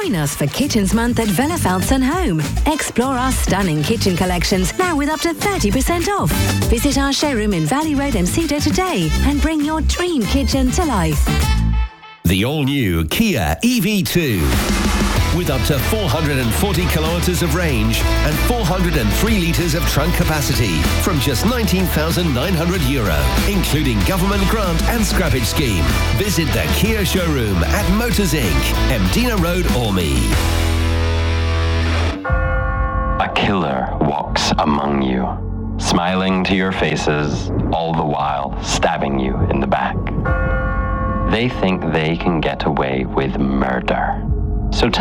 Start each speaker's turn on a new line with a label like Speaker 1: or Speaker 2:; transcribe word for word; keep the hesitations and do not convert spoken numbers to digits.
Speaker 1: Join us for Kitchens Month at Vellefeldts and Home. Explore our stunning kitchen collections now with up to thirty percent off. Visit our showroom in Valley Road and Cedar today and bring your dream kitchen to life.
Speaker 2: The all-new Kia E V two. With up to four hundred forty kilometres of range and four hundred three litres of trunk capacity from just nineteen thousand nine hundred euro, including government grant and scrappage scheme. Visit the Kia showroom at Motors Incorporated, Emdina Road, Ormy.
Speaker 3: A killer walks among you, smiling to your faces, all the while stabbing you in the back. They think they can get away with murder. So